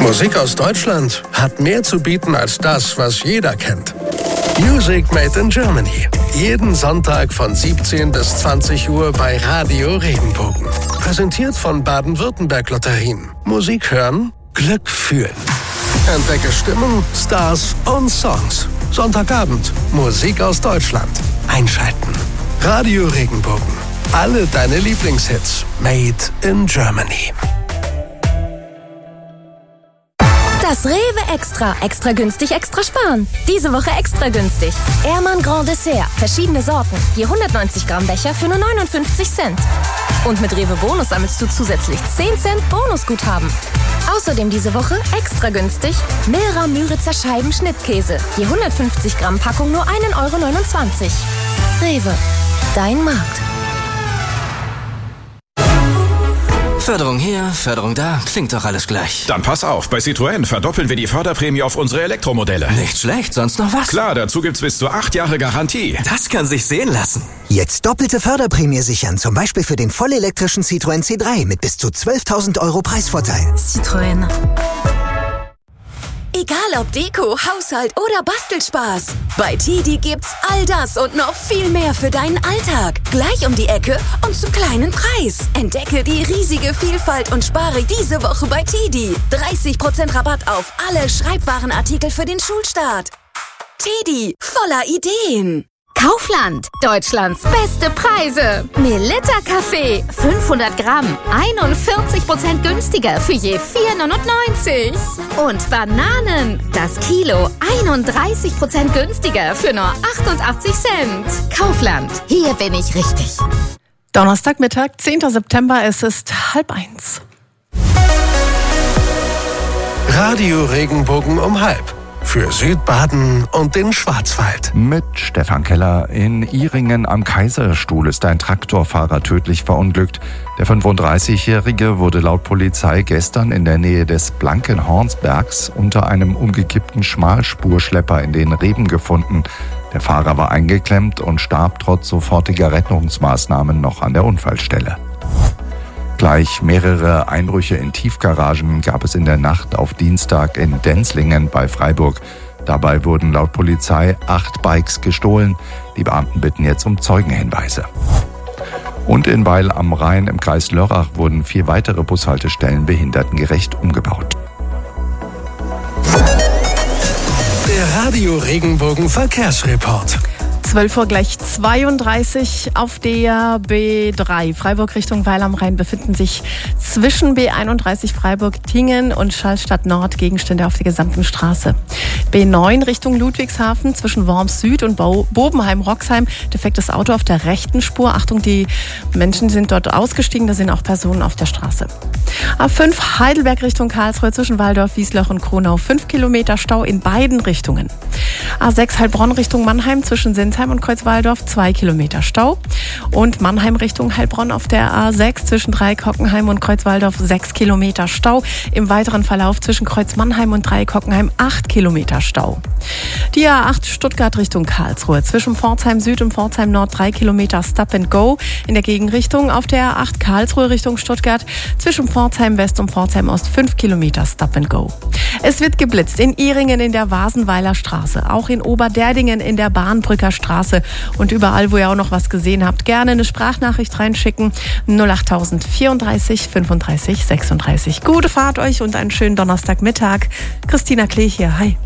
Musik aus Deutschland hat mehr zu bieten als das, was jeder kennt. Music Made in Germany. Jeden Sonntag von 17 bis 20 Uhr bei Radio Regenbogen. Präsentiert von Baden-Württemberg Lotterien. Musik hören, Glück fühlen. Entdecke Stimmen, Stars und Songs. Sonntagabend, Musik aus Deutschland. Einschalten. Radio Regenbogen. Alle deine Lieblingshits. Made in Germany. Das Rewe Extra. Extra günstig, extra sparen. Diese Woche extra günstig. Ehrmann Grand Dessert. Verschiedene Sorten. Je 190 Gramm Becher für nur 59 Cent. Und mit Rewe Bonus sammelst du zusätzlich 10 Cent Bonusguthaben. Außerdem diese Woche extra günstig Milra Müritzer Scheiben Schnittkäse. Je 150 Gramm Packung nur 1,29 €. Rewe. Dein Markt. Förderung hier, Förderung da, klingt doch alles gleich. Dann pass auf, bei Citroën verdoppeln wir die Förderprämie auf unsere Elektromodelle. Nicht schlecht, sonst noch was? Klar, dazu gibt's bis zu 8 Jahre Garantie. Das kann sich sehen lassen. Jetzt doppelte Förderprämie sichern, zum Beispiel für den vollelektrischen Citroën C3 mit bis zu 12.000 € Preisvorteil. Citroën. Egal ob Deko, Haushalt oder Bastelspaß. Bei TIDI gibt's all das und noch viel mehr für deinen Alltag. Gleich um die Ecke und zum kleinen Preis. Entdecke die riesige Vielfalt und spare diese Woche bei TIDI. 30% Rabatt auf alle Schreibwarenartikel für den Schulstart. TIDI, voller Ideen. Kaufland, Deutschlands beste Preise. Melitta Kaffee, 500 Gramm, 41% günstiger für je 4,99 €. Und Bananen, das Kilo, 31% günstiger für nur 88 Cent. Kaufland, hier bin ich richtig. Donnerstagmittag, 10. September, es ist 12:30. Radio Regenbogen um 12:30. Für Südbaden und den Schwarzwald. Mit Stefan Keller. In Ihringen am Kaiserstuhl ist ein Traktorfahrer tödlich verunglückt. Der 35-Jährige wurde laut Polizei gestern in der Nähe des Blankenhornsbergs unter einem umgekippten Schmalspurschlepper in den Reben gefunden. Der Fahrer war eingeklemmt und starb trotz sofortiger Rettungsmaßnahmen noch an der Unfallstelle. Gleich mehrere Einbrüche in Tiefgaragen gab es in der Nacht auf Dienstag in Denzlingen bei Freiburg. Dabei wurden laut Polizei 8 Bikes gestohlen. Die Beamten bitten jetzt um Zeugenhinweise. Und in Weil am Rhein im Kreis Lörrach wurden 4 weitere Bushaltestellen behindertengerecht umgebaut. Der Radio Regenbogen Verkehrsreport. 12 Uhr gleich 32 auf der B3. Freiburg Richtung Weil am Rhein befinden sich zwischen B31 Freiburg-Tingen und Schallstadt Nord Gegenstände auf der gesamten Straße. B9 Richtung Ludwigshafen zwischen Worms Süd und Bobenheim-Roxheim. Defektes Auto auf der rechten Spur. Achtung, die Menschen sind dort ausgestiegen. Da sind auch Personen auf der Straße. A5 Heidelberg Richtung Karlsruhe zwischen Waldorf, Wiesloch und Kronau. 5 Kilometer Stau in beiden Richtungen. A6 Heilbronn Richtung Mannheim zwischen Sinsheim und Kreuzwaldorf 2 Kilometer Stau. Und Mannheim Richtung Heilbronn auf der A6 zwischen Dreieck-Hockenheim und Kreuzwaldorf 6 Kilometer Stau. Im weiteren Verlauf zwischen Kreuz-Mannheim und Dreieck-Hockenheim 8 Kilometer Stau. Die A8 Stuttgart Richtung Karlsruhe zwischen Pforzheim Süd und Pforzheim Nord 3 Kilometer Stop and Go. In der Gegenrichtung auf der A8 Karlsruhe Richtung Stuttgart zwischen Pforzheim West und Pforzheim Ost 5 Kilometer Stop and Go. Es wird geblitzt in Ihringen in der Wasenweiler Straße, auch in Oberderdingen in der Bahnbrücker Straße und überall, wo ihr auch noch was gesehen habt, gerne eine Sprachnachricht reinschicken. 08000 34 35 36. Gute Fahrt euch und einen schönen Donnerstagmittag. Christina Klee hier. Hi.